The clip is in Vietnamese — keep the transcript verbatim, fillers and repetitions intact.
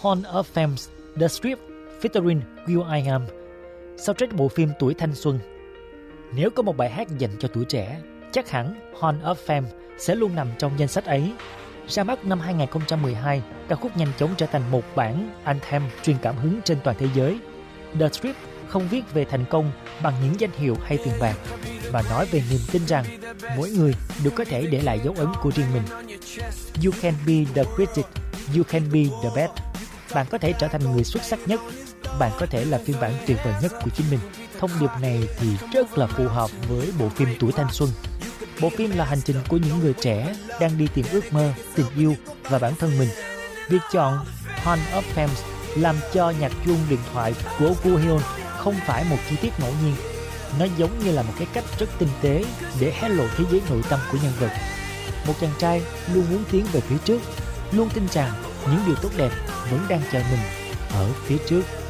Hall of Fame, The Strip featuring will.i.am, soundtrack bộ phim tuổi thanh xuân. Nếu có một bài hát dành cho tuổi trẻ, chắc hẳn Hall of Fame sẽ luôn nằm trong danh sách ấy. Ra mắt năm hai không một hai, ca khúc nhanh chóng trở thành một bản anthem truyền cảm hứng trên toàn thế giới. The Strip không viết về thành công bằng những danh hiệu hay tiền bạc, mà nói về niềm tin rằng mỗi người đều có thể để lại dấu ấn của riêng mình. You can be the greatest, you can be the best. Bạn có thể trở thành người xuất sắc nhất, bạn có thể là phiên bản tuyệt vời nhất của chính mình. Thông điệp này thì rất là phù hợp với bộ phim tuổi thanh xuân. Bộ phim là hành trình của những người trẻ đang đi tìm ước mơ, tình yêu và bản thân mình. Việc chọn Hall of Fame làm cho nhạc chuông điện thoại của Woo Hyun không phải một chi tiết ngẫu nhiên. Nó giống như là một cái cách rất tinh tế để hé lộ thế giới nội tâm của nhân vật. Một chàng trai luôn muốn tiến về phía trước, luôn tin rằng những điều tốt đẹp vẫn đang chờ mình ở phía trước.